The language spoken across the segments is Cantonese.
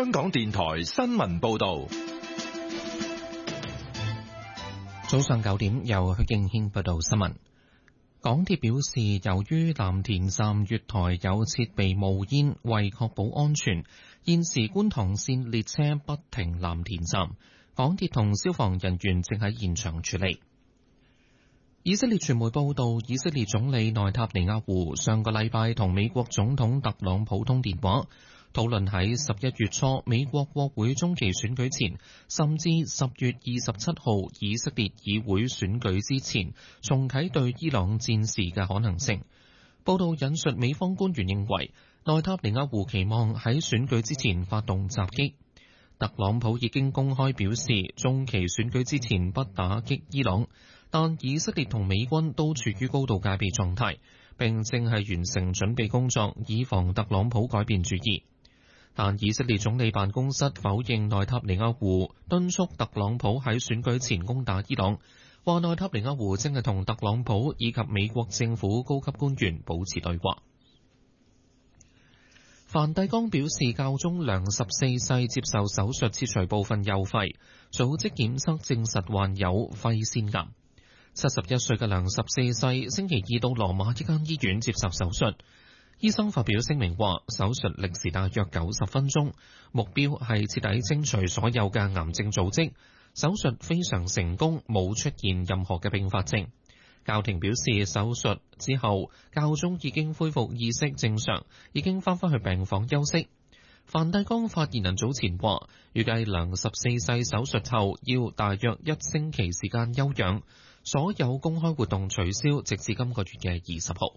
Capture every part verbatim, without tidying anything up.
香港電台新聞報道。 早上九點，由許敬軒報道新聞。港鐵表示，由於藍田站月台有設備冒煙，為確保安全，現時觀塘線列車不停藍田站。港鐵同消防人員正喺現場處理。以色列傳媒報道，以色列總理內塔尼亞胡上個禮拜同美國總統特朗普通電話，討論喺十一月初美國國會中期選舉前，甚至十月二十七號以色列議會選舉之前，重啟對伊朗戰事嘅可能性。報道引述美方官員認為，內塔尼亞胡期望喺選舉之前發動襲擊。特朗普已經公開表示，中期選舉之前不打擊伊朗，但以色列同美軍都處於高度戒備狀態，並正係完成準備工作，以防特朗普改變主意。但以色列總理辦公室否認內塔尼亞胡敦促特朗普喺選舉前攻打伊朗，話內塔尼亞胡正係同特朗普以及美國政府高級官員保持對話。梵蒂岡表示，教宗良十四世接受手術切除部分右肺，組織檢測證實患有肺腺癌。七十一歲嘅良十四世星期二到羅馬一間醫院接受手術。醫生發表聲明話，手術歷時大約九十分鐘，目標係徹底清除所有嘅癌症組織。手術非常成功，冇出現任何嘅併發症。教廷表示，手術之後，教宗已經恢復意識正常，已經翻返去病房休息。梵蒂岡發言人早前話，預計良十四世手術後要大約一星期時間休養，所有公開活動取消，直至今個月嘅二十號。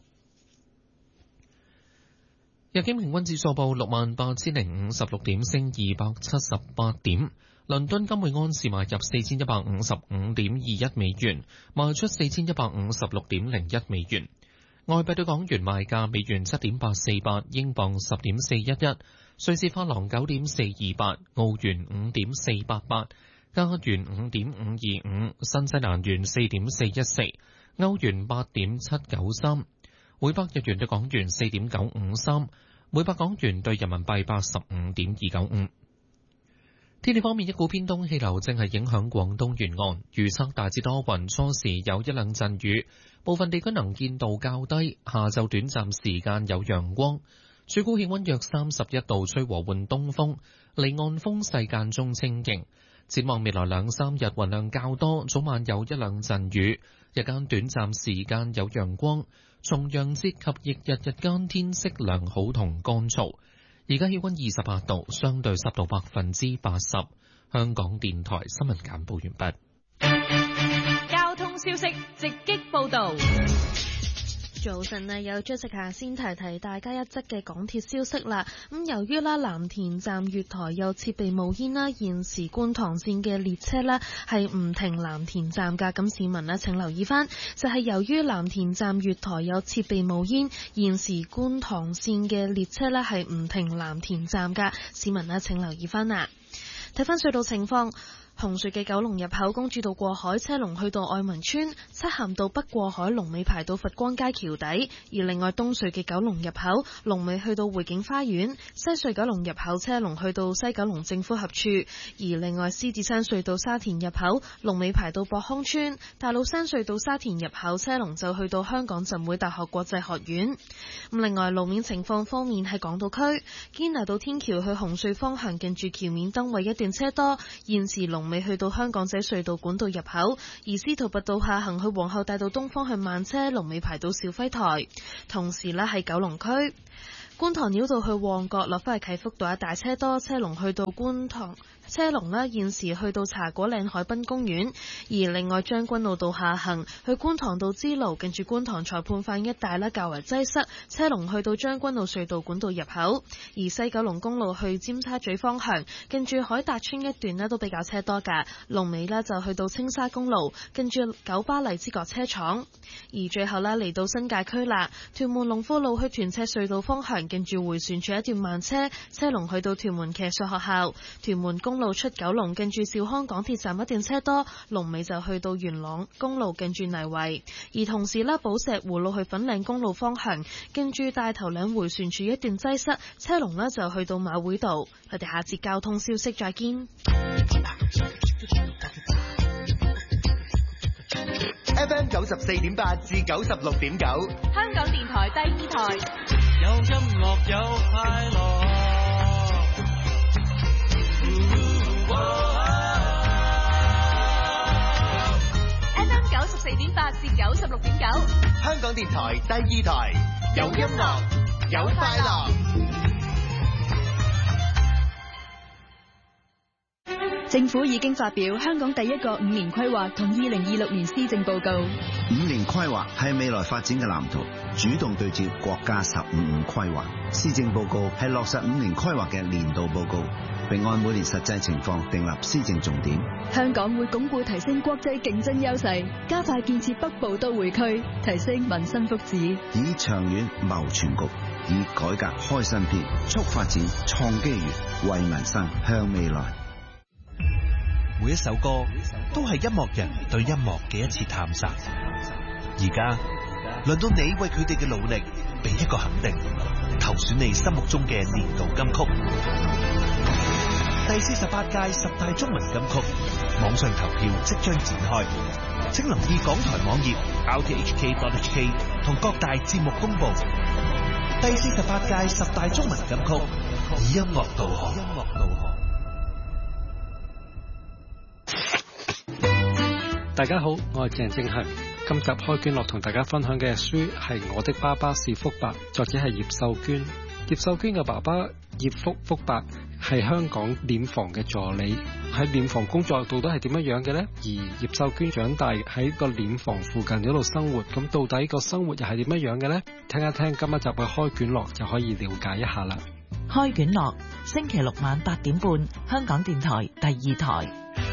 日經平均指數報六萬八千零五十六點，升二百七十八點。倫敦金每安士買入四千一百五十五點二一美元，賣出四千一百五十六點零一美元。外幣對港元賣價：美元七點八四八，英鎊十點四一一，瑞士法郎九點四二八，澳元五點四八八，加元五點五二五，新西蘭元四點四一四，歐元八點七九三，每百日元對港元四點九五三，每百港元對人民幣八十五點二九五。天氣方面，一股偏東氣流正係影響廣東沿岸，預測大致多雲，初時有一兩陣雨，部分地區能見度較低。下晝短暫時間有陽光，最高氣溫約三十一度，吹和緩東風，離岸風勢間中清勁。展望未來兩三日雲量較多，早晚有一兩陣雨，日間短暫時間有陽光。重陽節及翌日日間天色良好同乾燥。而家氣溫二十八度，相對濕度百分之八十。香港電台新聞簡報完畢。交通消息直擊報道。 早晨啊，有 Jessica 先提提大家一則嘅港鐵消息啦。咁由於啦藍田站月台有設備冒煙啦，現時觀塘線嘅列車呢係唔停藍田站噶。咁市民呢請留意翻，就係、是、由於藍田站月台有設備冒煙，現時觀塘線嘅列車呢係唔停藍田站噶。市民呢請留意翻啊。睇翻隧道情況。紅隧嘅九龍入口公主道過海車龍去到愛民村，漆咸道北過海龍尾排到佛光街橋底，而另外東隧嘅九龍入口龍尾去到匯景花園，西隧九龍入口車龍去到西九龍政府合處，而另外獅子山隧道沙田入口龍尾排到博康村，大老山隧道沙田入口車龍就去到香港浸會大學國際學院。咁另外路面情況方面，喺港島區堅拿道天橋去紅隧方向近住橋面燈位一段車多，現時龍未去到香港仔隧道管道入口，而司徒拔道下行去皇后大道東方向慢車，龍尾排到肇輝台。同時呢，喺九龍區觀塘繞道去旺角落返去啟福道一大車多，車龍去到觀塘。車龍呢現時去到茶果嶺海濱公園，而另外將軍澳道下行去觀塘道支路，近住觀塘裁判法院一帶呢較為擠塞，車龍去到將軍澳隧道管道入口，而西九龍公路去尖沙咀方向，近住海達村一段呢都比較車多㗎，龍尾呢就去到青沙公路，近住九巴荔枝角車廠，而最後呢嚟到新界區啦，屯門龍富路去屯赤隧道方向， 場近住迴旋處一段慢車，車龍去到屯門騎術學校。屯門公路出九龍近住兆康港鐵站一段車多，龍尾就去到元朗公路近住泥圍。而同時咧，寶石湖路去粉嶺公路方向近住大頭嶺迴旋處一段擠塞，車龍呢就去到馬會道。我哋下節交通消息再見。 F M 九十四點八至九十六點九， 香港電台第二台， 有音樂有快樂。 F M 九十四點八至九十六點九， 香港電台第二台，有音樂有快樂。 政府已經發表香港第一個五年規劃同二零二六年施政報告。 五年規劃係未來發展嘅藍圖，主動對接國家十五五規劃。施政報告係落實五年規劃嘅年度報告，並按每年實際情況訂立施政重點。 香港會鞏固提升國際競爭優勢，加快建設北部都會區，提升民生福祉， 以長遠謀全局，以改革開新篇，促發展創機遇，為民生向未來。 每一首歌都係音樂人對音樂嘅一次探索。而家輪到你為佢哋嘅努力俾一個肯定，投選你心目中嘅年度金曲。第四十八屆十大中文金曲網上投票即將展開，請留意港台網頁 r t h k dot h k 同各大節目公布。第四十八屆十大中文金曲以音樂導航。 大家好，我係鄭正恒。今集開卷樂同大家分享嘅書係《我的爸爸是福伯》，作者係葉秀娟。葉秀娟嘅爸爸葉福福伯係香港殮房嘅助理，喺殮房工作到底係點樣樣嘅呢？而葉秀娟長大喺個殮房附近嗰度生活，咁到底個生活又係點樣樣嘅呢？聽一聽今一集嘅開卷樂就可以了解一下啦。 開卷樂星期六晚八點半，香港電台第二台。